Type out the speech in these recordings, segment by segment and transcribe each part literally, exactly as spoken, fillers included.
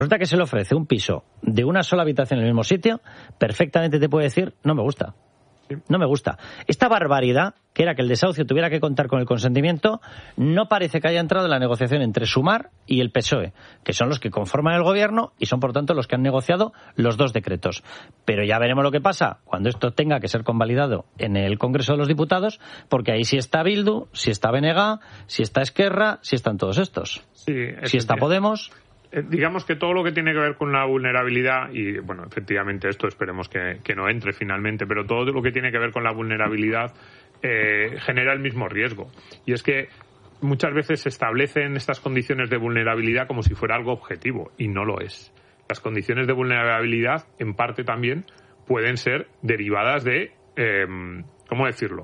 Resulta que se le ofrece un piso de una sola habitación en el mismo sitio, perfectamente te puede decir, no me gusta. No me gusta. Esta barbaridad, que era que el desahucio tuviera que contar con el consentimiento, no parece que haya entrado en la negociación entre Sumar y el P S O E, que son los que conforman el gobierno y son, por tanto, los que han negociado los dos decretos. Pero ya veremos lo que pasa cuando esto tenga que ser convalidado en el Congreso de los Diputados, porque ahí sí está Bildu, sí está B N G, sí está Esquerra, sí están todos estos. Sí, sí está Podemos. Digamos que todo lo que tiene que ver con la vulnerabilidad, y bueno, efectivamente esto esperemos que, que no entre finalmente, pero todo lo que tiene que ver con la vulnerabilidad eh, genera el mismo riesgo. Y es que muchas veces se establecen estas condiciones de vulnerabilidad como si fuera algo objetivo, y no lo es. Las condiciones de vulnerabilidad, en parte también, pueden ser derivadas de, eh, ¿cómo decirlo?,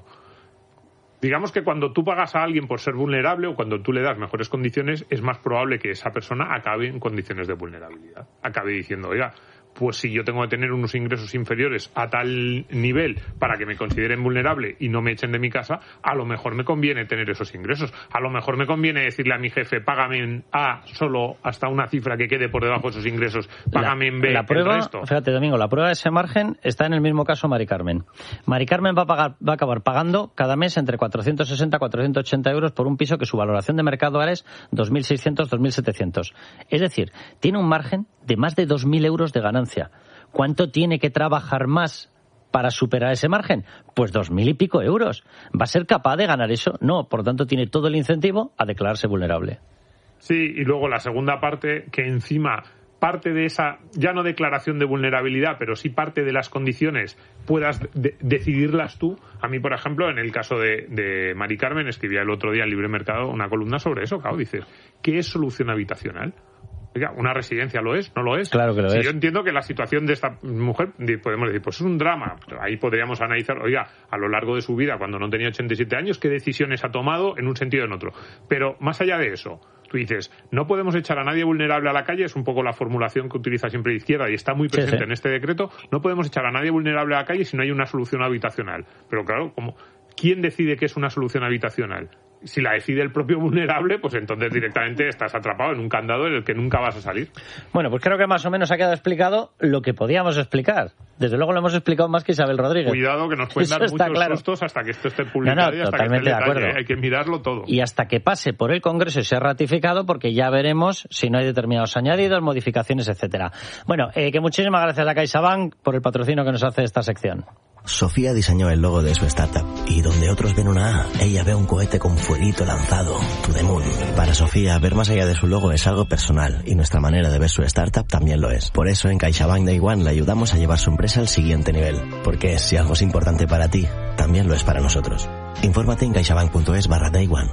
digamos que cuando tú pagas a alguien por ser vulnerable o cuando tú le das mejores condiciones, es más probable que esa persona acabe en condiciones de vulnerabilidad. Acabe diciendo, oiga, pues si yo tengo que tener unos ingresos inferiores a tal nivel para que me consideren vulnerable y no me echen de mi casa, a lo mejor me conviene tener esos ingresos. A lo mejor me conviene decirle a mi jefe, págame en A solo hasta una cifra que quede por debajo de esos ingresos, págame la, en B la prueba, el resto. Fíjate, Domingo, la prueba de ese margen está en el mismo caso Mari Carmen. Mari Carmen va a, pagar, va a acabar pagando cada mes entre cuatrocientos sesenta a cuatrocientos ochenta euros por un piso que su valoración de mercado ahora es dos mil seiscientos a dos mil setecientos. Es decir, tiene un margen de más de dos mil euros de ganancia. ¿Cuánto tiene que trabajar más para superar ese margen? Pues dos mil y pico euros. ¿Va a ser capaz de ganar eso? No, por tanto tiene todo el incentivo a declararse vulnerable. Sí, y luego la segunda parte, que encima parte de esa, ya no declaración de vulnerabilidad, pero sí parte de las condiciones, puedas de- decidirlas tú. A mí, por ejemplo, en el caso de, de Mari Carmen, escribía el otro día en Libre Mercado una columna sobre eso, claro, dices, ¿qué es solución habitacional? Oiga, ¿una residencia lo es? ¿No lo es? Claro que lo si es. Yo entiendo que la situación de esta mujer, podemos decir, pues es un drama. Ahí podríamos analizar, oiga, a lo largo de su vida, cuando no tenía ochenta y siete años, qué decisiones ha tomado en un sentido o en otro. Pero más allá de eso, tú dices, no podemos echar a nadie vulnerable a la calle, es un poco la formulación que utiliza siempre la izquierda y está muy presente sí, sí. en este decreto, no podemos echar a nadie vulnerable a la calle si no hay una solución habitacional. Pero claro, ¿cómo? ¿Quién decide qué es una solución habitacional? Si la decide el propio vulnerable, pues entonces directamente estás atrapado en un candado en el que nunca vas a salir. Bueno, pues creo que más o menos ha quedado explicado lo que podíamos explicar. Desde luego lo hemos explicado más que Isabel Rodríguez. Cuidado, que nos pueden dar muchos claro. sustos hasta que esto esté publicado. No, no, y hasta totalmente que esté de acuerdo. Detalle. Hay que mirarlo todo. Y hasta que pase por el Congreso y sea ratificado, porque ya veremos si no hay determinados añadidos, modificaciones, etcétera. Bueno, eh, que muchísimas gracias a CaixaBank por el patrocinio que nos hace esta sección. Sofía diseñó el logo de su startup y donde otros ven una A, ella ve un cohete con fueguito lanzado, to the moon. Para Sofía, ver más allá de su logo es algo personal y nuestra manera de ver su startup también lo es. Por eso en CaixaBank Day One le ayudamos a llevar su empresa al siguiente nivel. Porque si algo es importante para ti, también lo es para nosotros. Infórmate en caixabank.es barra Day One.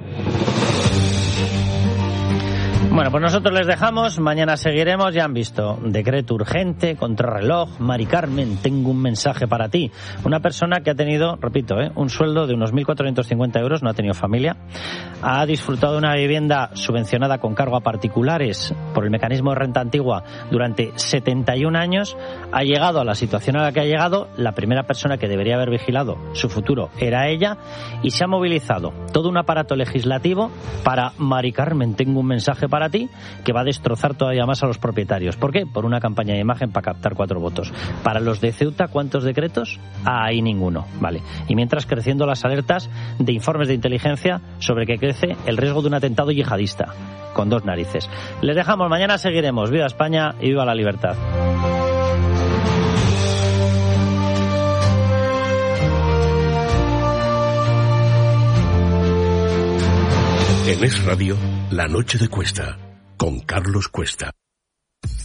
Bueno, pues nosotros les dejamos, mañana seguiremos, ya han visto, decreto urgente, contrarreloj, Mari Carmen, tengo un mensaje para ti. Una persona que ha tenido, repito, ¿eh? un sueldo de unos mil cuatrocientos cincuenta euros, no ha tenido familia, ha disfrutado de una vivienda subvencionada con cargo a particulares por el mecanismo de renta antigua durante setenta y un años, ha llegado a la situación a la que ha llegado, la primera persona que debería haber vigilado su futuro era ella, y se ha movilizado todo un aparato legislativo para Mari Carmen, tengo un mensaje para ti, que va a destrozar todavía más a los propietarios. ¿Por qué? Por una campaña de imagen para captar cuatro votos. Para los de Ceuta, ¿cuántos decretos? Ahí ninguno, vale. Y mientras creciendo las alertas de informes de inteligencia sobre que crece el riesgo de un atentado yihadista, con dos narices. Les dejamos, mañana seguiremos. Viva España y viva la libertad. En Es Radio, La Noche de Cuesta, con Carlos Cuesta.